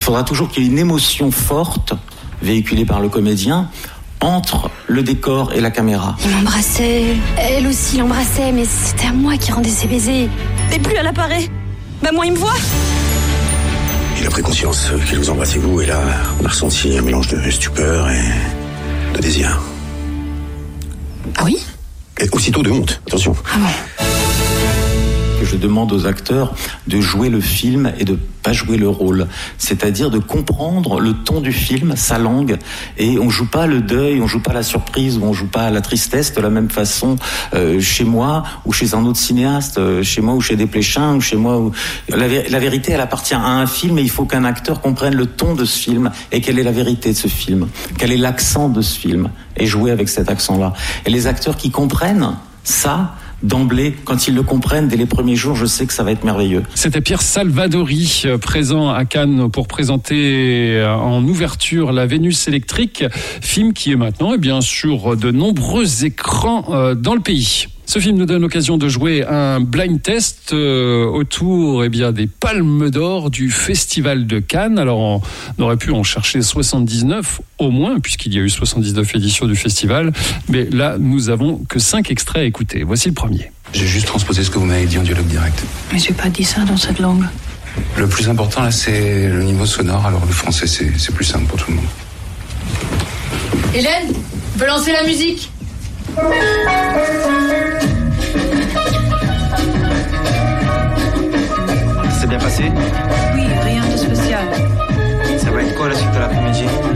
faudra toujours qu'il y ait une émotion forte, véhiculée par le comédien, entre le décor et la caméra. Il m'embrassait, elle aussi l'embrassait, mais c'était à moi qui rendais ses baisers. Et plus elle apparaît, moi il me voit. Il a pris conscience qu'il vous embrassait vous, et là, on a ressenti un mélange de stupeur et de désir. Ah oui ? Et aussitôt de honte, attention. Ah bon ? Je demande aux acteurs de jouer le film et de pas jouer le rôle. C'est-à-dire de comprendre le ton du film, sa langue. Et on joue pas le deuil, on joue pas la surprise, ou on joue pas la tristesse de la même façon chez moi ou chez un autre cinéaste, chez moi ou chez Desplechin, ou chez moi. Ou... La vérité, elle appartient à un film, et il faut qu'un acteur comprenne le ton de ce film et quelle est la vérité de ce film, quel est l'accent de ce film, et jouer avec cet accent-là. Et les acteurs qui comprennent ça, d'emblée, quand ils le comprennent dès les premiers jours, je sais que ça va être merveilleux. C'était Pierre Salvadori, présent à Cannes pour présenter en ouverture La Vénus électrique, film qui est maintenant sur de nombreux écrans dans le pays. Ce film nous donne l'occasion de jouer un blind test autour des Palmes d'Or du Festival de Cannes. Alors on aurait pu en chercher 79 au moins, puisqu'il y a eu 79 éditions du festival, mais là nous avons que 5 extraits à écouter. Voici le premier. J'ai juste transposé ce que vous m'avez dit en dialogue direct. Mais j'ai pas dit ça dans cette langue. Le plus important là, c'est le niveau sonore, alors le français c'est plus simple pour tout le monde. Hélène, on peut lancer la musique. C'est bien passé ? Oui, rien de spécial. Ça va être quoi la suite de l'après-midi ?